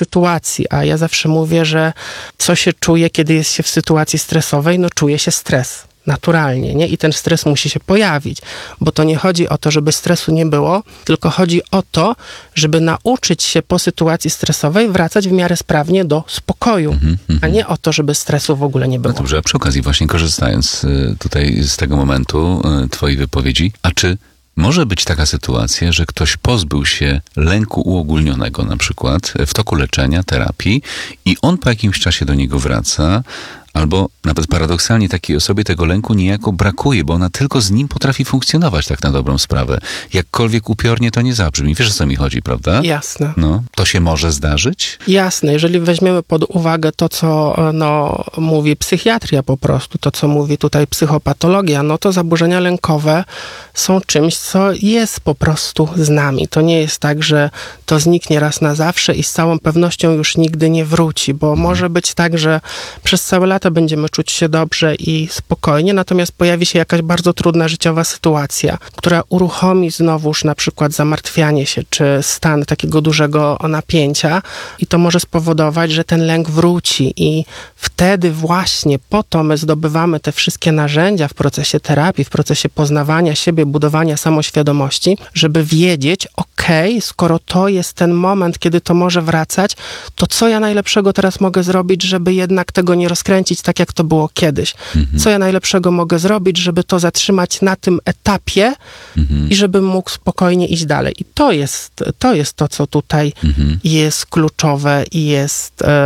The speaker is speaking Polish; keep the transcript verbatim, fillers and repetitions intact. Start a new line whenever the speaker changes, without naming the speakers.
sytuacji, a ja zawsze mówię, że co się czuje, kiedy jest się w sytuacji stresowej, no czuje się stres. Naturalnie, nie? I ten stres musi się pojawić, bo to nie chodzi o to, żeby stresu nie było, tylko chodzi o to, żeby nauczyć się po sytuacji stresowej wracać w miarę sprawnie do spokoju, mm-hmm. a nie o to, żeby stresu w ogóle nie było.
No dobrze, a przy okazji właśnie korzystając tutaj z tego momentu twojej wypowiedzi, a czy może być taka sytuacja, że ktoś pozbył się lęku uogólnionego na przykład w toku leczenia, terapii i on po jakimś czasie do niego wraca, albo nawet paradoksalnie takiej osobie tego lęku niejako brakuje, bo ona tylko z nim potrafi funkcjonować tak na dobrą sprawę. Jakkolwiek upiornie to nie zabrzmi. Wiesz, o co mi chodzi, prawda?
Jasne.
No, to się może zdarzyć?
Jasne. Jeżeli weźmiemy pod uwagę to, co no, mówi psychiatria po prostu, to, co mówi tutaj psychopatologia, no to zaburzenia lękowe są czymś, co jest po prostu z nami. To nie jest tak, że to zniknie raz na zawsze i z całą pewnością już nigdy nie wróci, bo hmm. może być tak, że przez całe lata będziemy czuć się dobrze i spokojnie, natomiast pojawi się jakaś bardzo trudna życiowa sytuacja, która uruchomi znowuż na przykład zamartwianie się, czy stan takiego dużego napięcia i to może spowodować, że ten lęk wróci i wtedy właśnie po to my zdobywamy te wszystkie narzędzia w procesie terapii, w procesie poznawania siebie, budowania samoświadomości, żeby wiedzieć, okej, okay, skoro to jest ten moment, kiedy to może wracać, to co ja najlepszego teraz mogę zrobić, żeby jednak tego nie rozkręcić tak, jak to było kiedyś. Mhm. Co ja najlepszego mogę zrobić, żeby to zatrzymać na tym etapie mhm. i żebym mógł spokojnie iść dalej. I to jest to, jest to co tutaj mhm. jest kluczowe i jest... E,